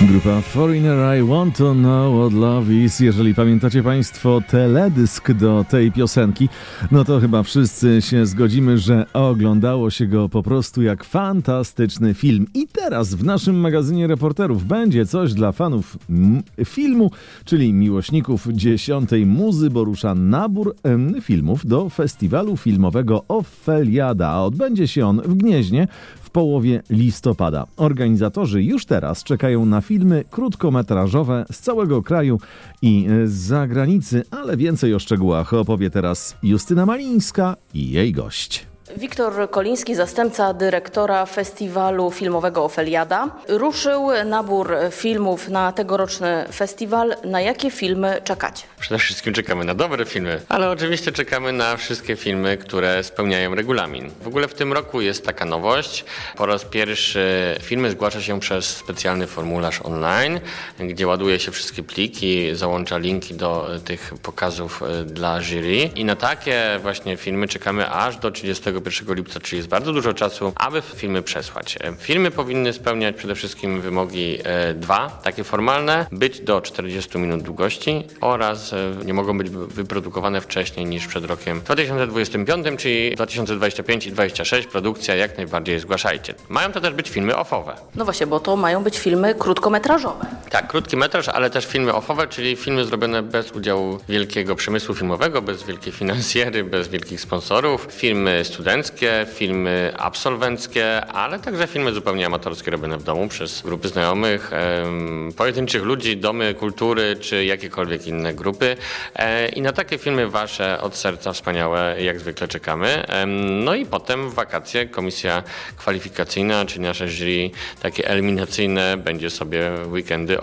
Grupa Foreigner, I Want to Know What Love Is. Jeżeli pamiętacie Państwo teledysk do tej piosenki, no to chyba wszyscy się zgodzimy, że oglądało się go po prostu jak fantastyczny film. I teraz w naszym magazynie reporterów będzie coś dla fanów filmu, czyli miłośników 10. muzy, bo rusza nabór filmów do festiwalu filmowego Ofeliada, a odbędzie się on w Gnieźnie w połowie listopada. Organizatorzy już teraz czekają na filmy krótkometrażowe z całego kraju i z zagranicy, ale więcej o szczegółach opowie teraz Justyna Malińska i jej gość. Wiktor Koliński, zastępca dyrektora festiwalu filmowego Ofeliada. Ruszył nabór filmów na tegoroczny festiwal. Na jakie filmy czekacie? Przede wszystkim czekamy na dobre filmy, ale oczywiście czekamy na wszystkie filmy, które spełniają regulamin. W ogóle w tym roku jest taka nowość. Po raz pierwszy filmy zgłasza się przez specjalny formularz online, gdzie ładuje się wszystkie pliki, załącza linki do tych pokazów dla jury. I na takie właśnie filmy czekamy aż do 31 lipca, czyli jest bardzo dużo czasu, aby filmy przesłać. Filmy powinny spełniać przede wszystkim wymogi dwa, takie formalne, być do 40 minut długości oraz nie mogą być wyprodukowane wcześniej niż przed rokiem 2025, czyli 2025 i 2026 produkcja jak najbardziej zgłaszajcie. Mają to też być filmy offowe. No właśnie, bo to mają być filmy krótkometrażowe. Tak, krótki metraż, ale też filmy offowe, czyli filmy zrobione bez udziału wielkiego przemysłu filmowego, bez wielkiej finansjery, bez wielkich sponsorów, filmy studenckie, filmy absolwenckie, ale także filmy zupełnie amatorskie robione w domu przez grupy znajomych, pojedynczych ludzi, domy kultury czy jakiekolwiek inne grupy. I na takie filmy wasze od serca wspaniałe jak zwykle czekamy. No i potem w wakacje komisja kwalifikacyjna, czyli nasze jury takie eliminacyjne będzie sobie weekendy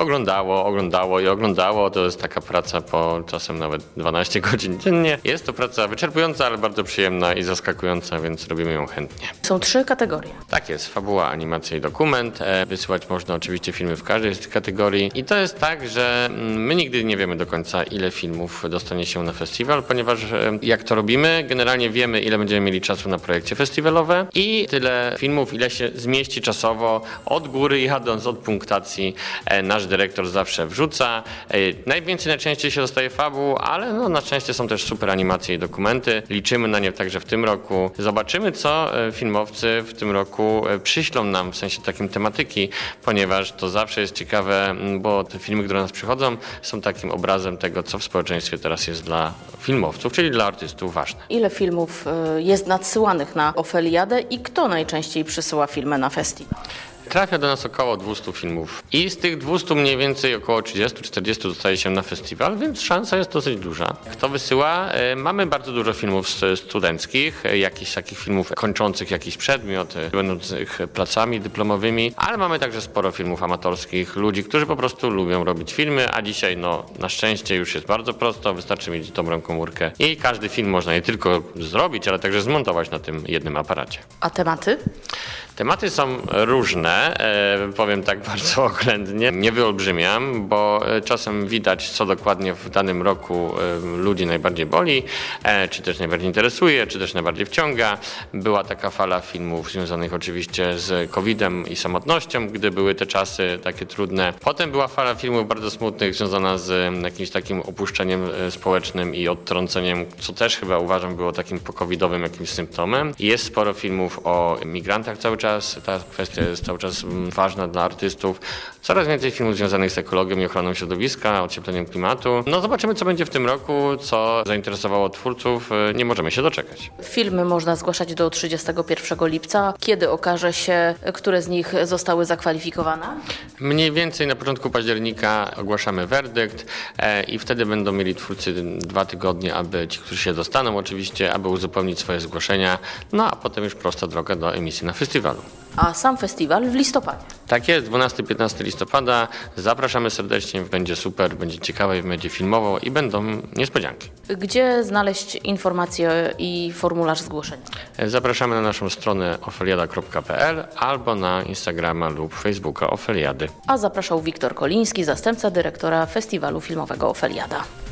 oglądało. To jest taka praca po czasem nawet 12 godzin dziennie. Jest to praca wyczerpująca, ale bardzo przyjemna i zaskakująca, więc robimy ją chętnie. Są 3 kategorie. Tak jest, fabuła, animacja i dokument. Wysyłać można oczywiście filmy w każdej z tych kategorii. I to jest tak, że my nigdy nie wiemy do końca, ile filmów dostanie się na festiwal, ponieważ jak to robimy, generalnie wiemy, ile będziemy mieli czasu na projekcie festiwalowe i tyle filmów, ile się zmieści czasowo. Od góry jadąc od punktacji nasz dyrektor zawsze wrzuca. Najczęściej się dostaje fabuł, ale no, na szczęście są też super animacje i dokumenty. Liczymy na nie także w tym roku. Zobaczymy, co filmowcy w tym roku przyślą nam w sensie takim tematyki, ponieważ to zawsze jest ciekawe, bo te filmy, które do nas przychodzą, są takim obrazem tego, co w społeczeństwie teraz jest dla filmowców, czyli dla artystów ważne. Ile filmów jest nadsyłanych na Ofeliadę i kto najczęściej przysyła filmy na festiwal? Trafia do nas około 200 filmów i z tych 200 mniej więcej około 30-40 dostaje się na festiwal, więc szansa jest dosyć duża. Kto wysyła? Mamy bardzo dużo filmów studenckich, jakichś takich filmów kończących jakiś przedmiot, będących pracami dyplomowymi, ale mamy także sporo filmów amatorskich, ludzi, którzy po prostu lubią robić filmy, a dzisiaj na szczęście już jest bardzo prosto, wystarczy mieć dobrą komórkę i każdy film można nie tylko zrobić, ale także zmontować na tym jednym aparacie. A tematy? Tematy są różne, powiem tak bardzo oględnie, nie wyolbrzymiam, bo czasem widać, co dokładnie w danym roku ludzi najbardziej boli, czy też najbardziej interesuje, czy też najbardziej wciąga. Była taka fala filmów związanych oczywiście z COVID-em i samotnością, gdy były te czasy takie trudne. Potem była fala filmów bardzo smutnych związana z jakimś takim opuszczeniem społecznym i odtrąceniem, co też chyba uważam było takim po-covidowym jakimś symptomem. Jest sporo filmów o migrantach cały czas. Ta kwestia jest cały czas ważna dla artystów. Coraz więcej filmów związanych z ekologią i ochroną środowiska, ociepleniem klimatu. No zobaczymy, co będzie w tym roku, co zainteresowało twórców. Nie możemy się doczekać. Filmy można zgłaszać do 31 lipca. Kiedy okaże się, które z nich zostały zakwalifikowane? Mniej więcej na początku października ogłaszamy werdykt i wtedy będą mieli twórcy 2 tygodnie, aby ci, którzy się dostaną oczywiście, aby uzupełnić swoje zgłoszenia. No a potem już prosta droga do emisji na festiwalu. A sam festiwal w listopadzie. Tak jest, 12-15 listopada. Zapraszamy serdecznie, będzie super, będzie ciekawe, będzie filmowo i będą niespodzianki. Gdzie znaleźć informacje i formularz zgłoszenia? Zapraszamy na naszą stronę ofeliada.pl albo na Instagrama lub Facebooka Ofeliady. A zapraszał Wiktor Koliński, zastępca dyrektora Festiwalu Filmowego Ofeliada.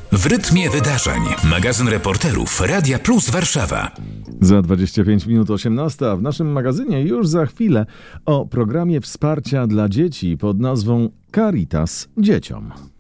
W rytmie wydarzeń. Magazyn reporterów Radia Plus Warszawa. Za 25 minut 18, a w naszym magazynie już za chwilę o programie wsparcia dla dzieci pod nazwą Caritas Dzieciom.